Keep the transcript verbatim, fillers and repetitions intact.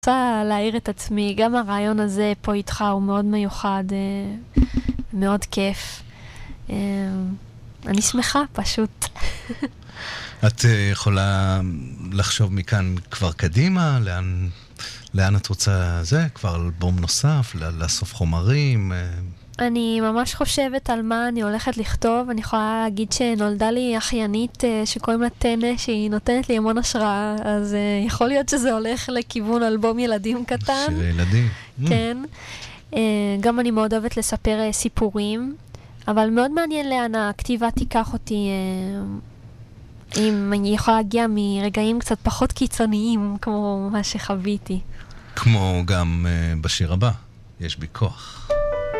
רוצה להעיר את עצמי, גם הרעיון הזה פה איתך הוא מאוד מיוחד, מאוד כיף. אני שמחה פשוט. את יכולה לחשוב מכאן כבר קדימה, לאן, לאן את רוצה זה? כבר אלבום נוסף, לאסוף חומרים? אני ממש חושבת על מה אני הולכת לכתוב. אני יכולה להגיד שנולדה לי אחיינית שקוראים לה טנא, שהיא נותנת לי המון השראה, אז יכול להיות שזה הולך לכיוון אלבום ילדים קטן. שיר ילדים. כן. גם אני מאוד אוהבת לספר סיפורים, אבל מאוד מעניין לאן הכתיבה תיקח אותי, אם אני יכולה להגיע מרגעים קצת פחות קיצוניים, כמו מה שחוויתי. כמו גם בשיר הבא, יש בי כוח.